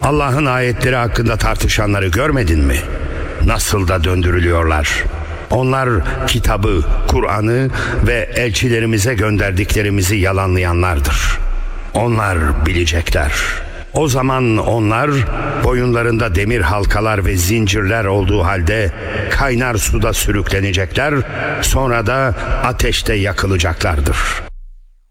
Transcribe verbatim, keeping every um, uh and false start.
Allah'ın ayetleri hakkında tartışanları görmedin mi? Nasıl da döndürülüyorlar. Onlar kitabı, Kur'an'ı ve elçilerimize gönderdiklerimizi yalanlayanlardır. Onlar bilecekler. O zaman onlar boyunlarında demir halkalar ve zincirler olduğu halde kaynar suda sürüklenecekler, sonra da ateşte yakılacaklardır.